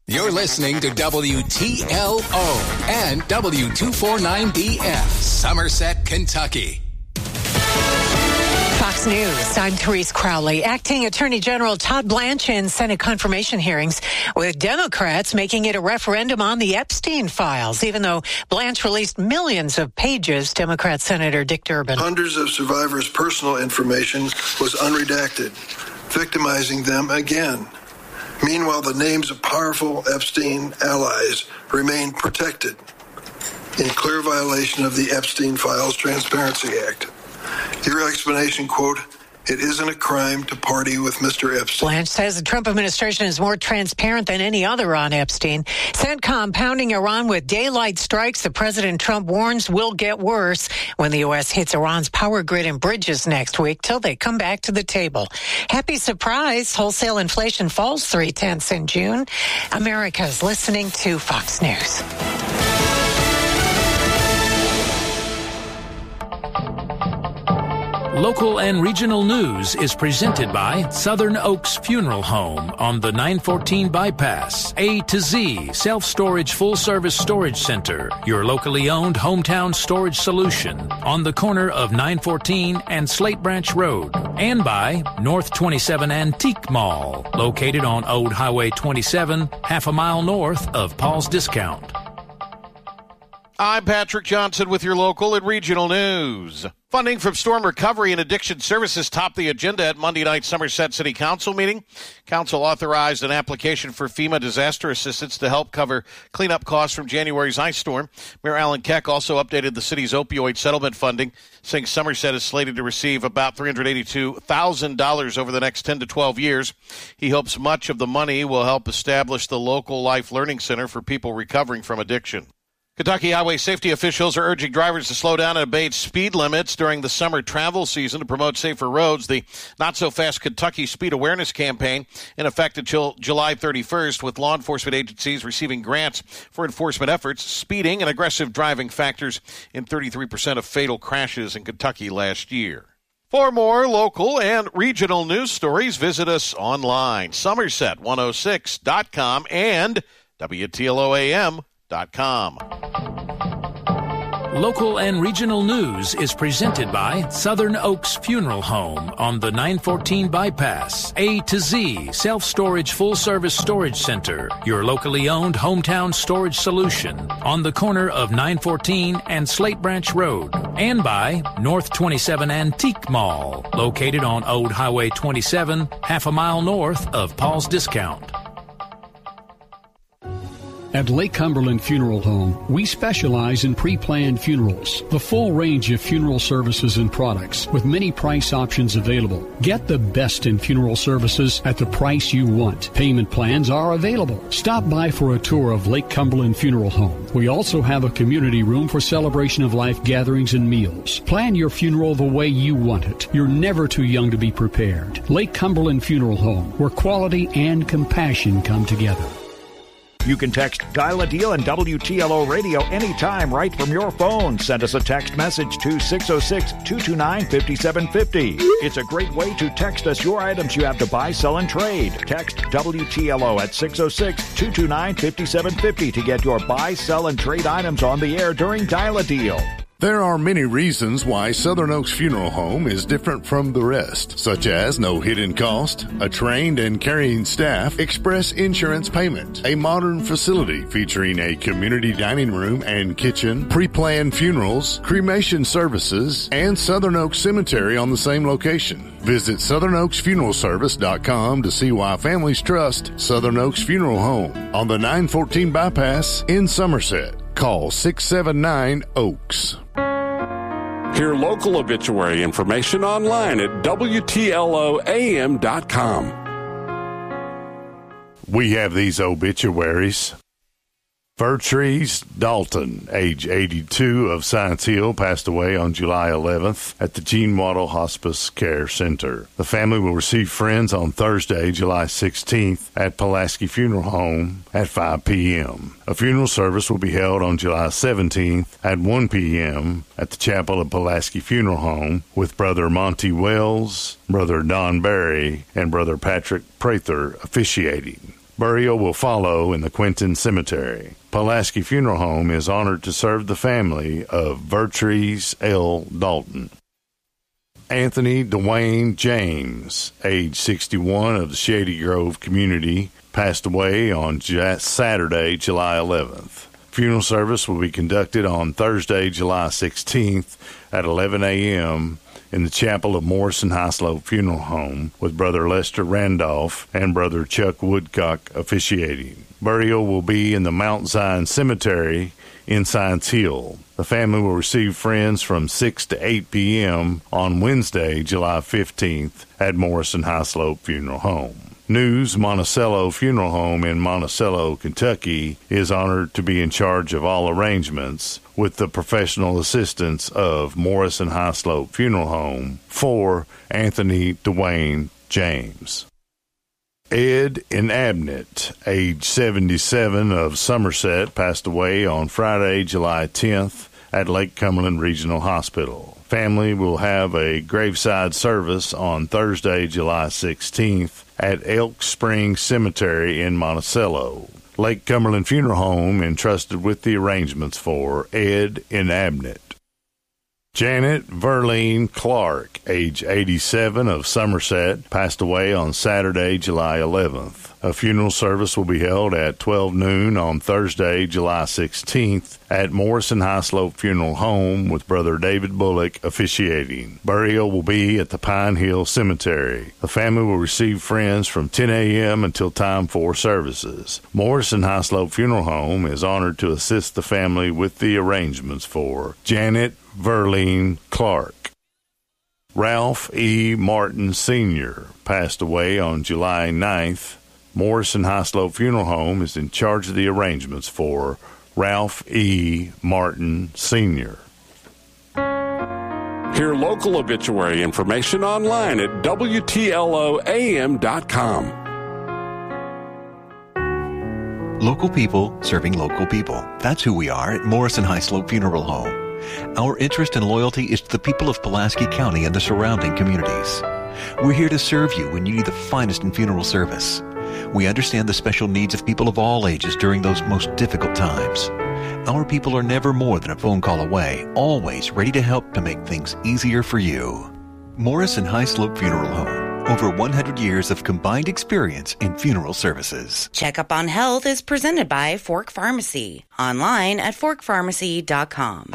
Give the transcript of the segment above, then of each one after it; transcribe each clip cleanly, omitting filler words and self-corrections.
You're listening to WTLO and W249BF, Somerset, Kentucky. Fox News, I'm Therese Crowley. Acting Attorney General Todd Blanche in Senate confirmation hearings with Democrats making it a referendum on the Epstein files, even though Blanche released millions of pages, Democrat Senator Dick Durbin. Hundreds of survivors' personal information was unredacted, victimizing them again. Meanwhile, the names of powerful Epstein allies remain protected in clear violation of the Epstein Files Transparency Act. Your explanation, quote, "It isn't a crime to party with Mr. Epstein." Blanche says the Trump administration is more transparent than any other on Epstein. CENTCOM pounding Iran with daylight strikes the President Trump warns will get worse when the U.S. hits Iran's power grid and bridges next week till they come back to the table. Happy surprise. Wholesale inflation falls 0.3 in June. America's listening to Fox News. Local and regional news is presented by Southern Oaks Funeral Home on the 914 bypass. A to Z Self-Storage Full-Service Storage Center, your locally owned hometown storage solution on the corner of 914 and Slate Branch Road. And by North 27 Antique Mall, located on Old Highway 27, half a mile north of Paul's Discount. I'm Patrick Johnson with your local and regional news. Funding from Storm Recovery and Addiction Services topped the agenda at Monday night's Somerset City Council meeting. Council authorized an application for FEMA disaster assistance to help cover cleanup costs from January's ice storm. Mayor Alan Keck also updated the city's opioid settlement funding, saying Somerset is slated to receive about $382,000 over the next 10 to 12 years. He hopes much of the money will help establish the local Life Learning Center for people recovering from addiction. Kentucky highway safety officials are urging drivers to slow down and obey speed limits during the summer travel season to promote safer roads. The Not-So-Fast Kentucky Speed Awareness Campaign in effect until July 31st, with law enforcement agencies receiving grants for enforcement efforts. Speeding and aggressive driving factors in 33% of fatal crashes in Kentucky last year. For more local and regional news stories, visit us online, Somerset106.com and WTLOAM.com. Local and regional news is presented by Southern Oaks Funeral Home on the 914 bypass. A to Z Self-Storage Full-Service Storage Center, your locally owned hometown storage solution on the corner of 914 and Slate Branch Road. And by North 27 Antique Mall, located on Old Highway 27, half a mile north of Paul's Discount. At Lake Cumberland Funeral Home, we specialize in pre-planned funerals. The full range of funeral services and products with many price options available. Get the best in funeral services at the price you want. Payment plans are available. Stop by for a tour of Lake Cumberland Funeral Home. We also have a community room for celebration of life gatherings and meals. Plan your funeral the way you want it. You're never too young to be prepared. Lake Cumberland Funeral Home, where quality and compassion come together. You can text Dial a Deal and WTLO Radio anytime right from your phone. Send us a text message to 606-229-5750. It's a great way to text us your items you have to buy, sell, and trade. Text WTLO at 606-229-5750 to get your buy, sell, and trade items on the air during Dial a Deal. There are many reasons why Southern Oaks Funeral Home is different from the rest, such as no hidden cost, a trained and caring staff, express insurance payment, a modern facility featuring a community dining room and kitchen, pre-planned funerals, cremation services, and Southern Oaks Cemetery on the same location. Visit SouthernOaksFuneralService.com to see why families trust Southern Oaks Funeral Home on the 914 bypass in Somerset. Call 679-OAKS. Hear local obituary information online at WTLOAM.com. We have these obituaries. Fir Trees Dalton, age 82, of Science Hill, passed away on July 11th at the Gene Waddell Hospice Care Center. The family will receive friends on Thursday, July 16th at Pulaski Funeral Home at 5 p.m. A funeral service will be held on July 17th at 1 p.m. at the Chapel of Pulaski Funeral Home with Brother Monty Wells, Brother Don Berry, and Brother Patrick Prather officiating. Burial will follow in the Quinton Cemetery. Pulaski Funeral Home is honored to serve the family of Vertrees L. Dalton. Anthony Dwayne James, age 61, of the Shady Grove community, passed away on Saturday, July 11th. Funeral service will be conducted on Thursday, July 16th at 11 a.m. in the chapel of Morrison Highslope Funeral Home, with Brother Lester Randolph and Brother Chuck Woodcock officiating. Burial will be in the Mount Zion Cemetery in Science Hill. The family will receive friends from 6 to 8 p.m. on Wednesday, July 15th at Morrison Highslope Funeral Home. News Monticello Funeral Home in Monticello, Kentucky is honored to be in charge of all arrangements with the professional assistance of Morrison Highslope Funeral Home for Anthony Dwayne James. Ed Inabnet, age 77, of Somerset, passed away on Friday, July 10th at Lake Cumberland Regional Hospital. Family will have a graveside service on Thursday, July 16th at Elk Springs Cemetery in Monticello. Lake Cumberland Funeral Home entrusted with the arrangements for Ed Inabnet. Janet Verleen Clark, age 87, of Somerset, passed away on Saturday, July 11th. A funeral service will be held at 12 noon on Thursday, July 16th at Morrison Highslope Funeral Home, with Brother David Bullock officiating. Burial will be at the Pine Hill Cemetery. The family will receive friends from 10 a.m. until time for services. Morrison Highslope Funeral Home is honored to assist the family with the arrangements for Janet Verleen Clark. Ralph E. Martin Sr. passed away on July 9th. Morrison Highslope Funeral Home is in charge of the arrangements for Ralph E. Martin Sr. Hear local obituary information online at WTLOAM.com. Local people serving local people. That's who we are at Morrison Highslope Funeral Home. Our interest and loyalty is to the people of Pulaski County and the surrounding communities. We're here to serve you when you need the finest in funeral service. We understand the special needs of people of all ages during those most difficult times. Our people are never more than a phone call away, always ready to help to make things easier for you. Morrison Highslope Funeral Home. Over 100 years of combined experience in funeral services. Checkup on Health is presented by Fork Pharmacy. Online at forkpharmacy.com.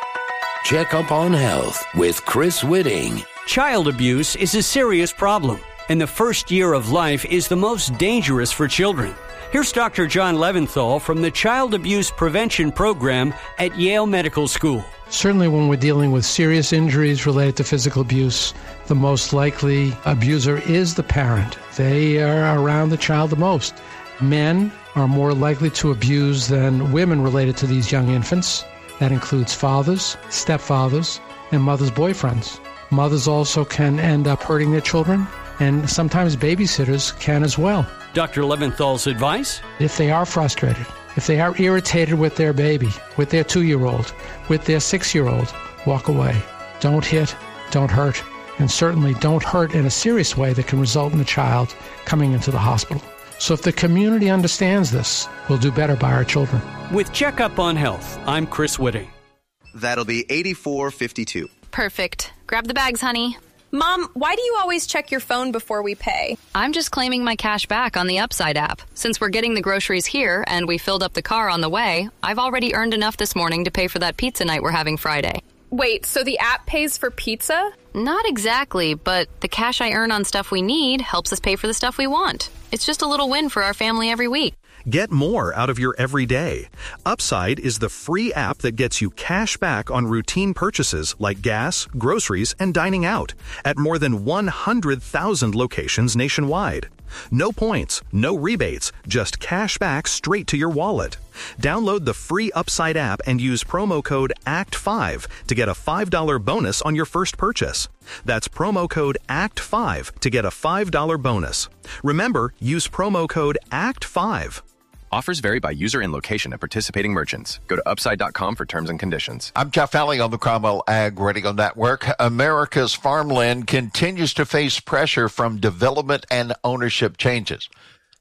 Checkup on Health with Chris Whitting. Child abuse is a serious problem, and the first year of life is the most dangerous for children. Here's Dr. John Leventhal from the Child Abuse Prevention Program at Yale Medical School. Certainly when we're dealing with serious injuries related to physical abuse, the most likely abuser is the parent. They are around the child the most. Men are more likely to abuse than women related to these young infants. That includes fathers, stepfathers, and mothers' boyfriends. Mothers also can end up hurting their children, and sometimes babysitters can as well. Dr. Leventhal's advice? If they are frustrated, if they are irritated with their baby, with their 2-year-old, with their 6-year-old, walk away. Don't hit, don't hurt, and certainly don't hurt in a serious way that can result in the child coming into the hospital. So if the community understands this, we'll do better by our children. With Checkup on Health, I'm Chris Whitting. That'll be $84.52. Perfect. Grab the bags, honey. Mom, why do you always check your phone before we pay? I'm just claiming my cash back on the Upside app. Since we're getting the groceries here and we filled up the car on the way, I've already earned enough this morning to pay for that pizza night we're having Friday. Wait, so the app pays for pizza? Not exactly, but the cash I earn on stuff we need helps us pay for the stuff we want. It's just a little win for our family every week. Get more out of your everyday. Upside is the free app that gets you cash back on routine purchases like gas, groceries, and dining out at more than 100,000 locations nationwide. No points, no rebates, just cash back straight to your wallet. Download the free Upside app and use promo code ACT5 to get a $5 bonus on your first purchase. That's promo code ACT5 to get a $5 bonus. Remember, use promo code ACT5. Offers vary by user and location at participating merchants. Go to upside.com for terms and conditions. I'm Jeff Alley on the Cromwell Ag Radio Network. America's farmland continues to face pressure from development and ownership changes.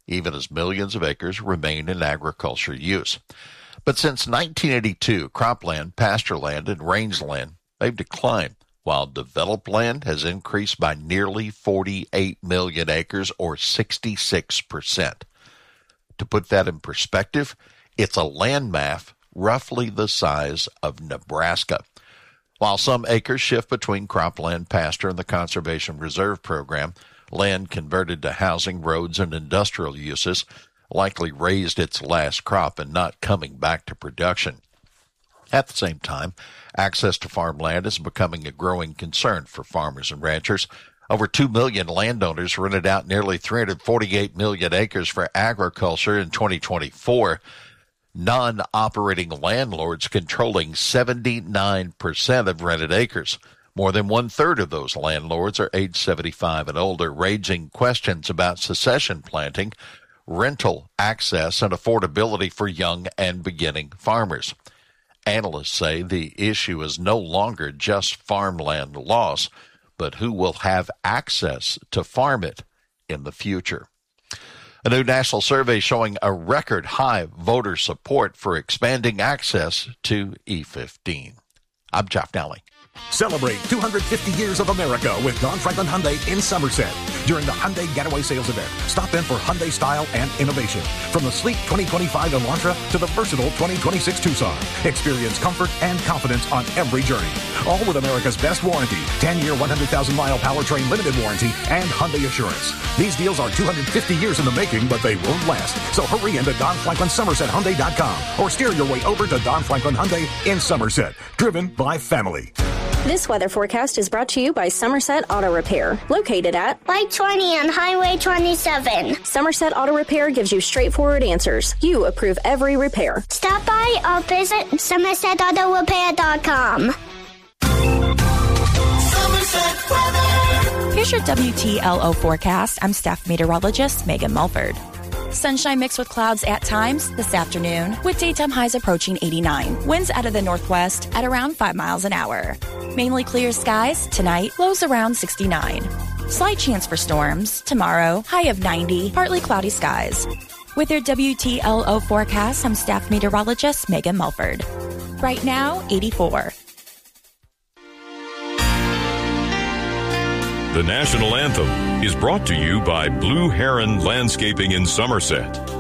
even as millions of acres remain in agriculture use. But since 1982, cropland, pasture land, and rangeland, they've declined, while developed land has increased by nearly 48 million acres, or 66%. To put that in perspective, it's a landmass roughly the size of Nebraska. While some acres shift between cropland, pasture, and the Conservation Reserve Program, land converted to housing, roads, and industrial uses likely raised its last crop and not coming back to production. At the same time, access to farmland is becoming a growing concern for farmers and ranchers. Over 2 million landowners rented out nearly 348 million acres for agriculture in 2024. Non-operating landlords controlling 79% of rented acres. More than one-third of those landlords are age 75 and older, raising questions about succession planting, rental access, and affordability for young and beginning farmers. Analysts say the issue is no longer just farmland loss, but who will have access to farm it in the future. A new national survey showing a record high voter support for expanding access to E15. I'm Jeff Nally. Celebrate 250 years of America with Don Franklin Hyundai in Somerset during the Hyundai Getaway Sales Event. Stop in for Hyundai style and innovation. From the sleek 2025 Elantra to the versatile 2026 Tucson. Experience comfort and confidence on every journey. All with America's best warranty, 10-year, 100,000-mile powertrain limited warranty, and Hyundai Assurance. These deals are 250 years in the making, but they won't last. So hurry into DonFranklinSomersetHyundai.com or steer your way over to Don Franklin Hyundai in Somerset. Driven by family. This weather forecast is brought to you by Somerset Auto Repair, located at Light 20 on Highway 27. Somerset Auto Repair gives you straightforward answers. You approve every repair. Stop by or visit SomersetAutoRepair.com. Somerset weather. Here's your WTLO forecast. I'm staff meteorologist Megan Mulford. Sunshine mixed with clouds at times this afternoon, with daytime highs approaching 89. Winds out of the northwest at around 5 miles an hour. Mainly clear skies tonight, lows around 69. Slight chance for storms tomorrow, high of 90, partly cloudy skies. With your WTLO forecast, I'm staff meteorologist Megan Mulford. Right now, 84. The national anthem is brought to you by Blue Heron Landscaping in Somerset.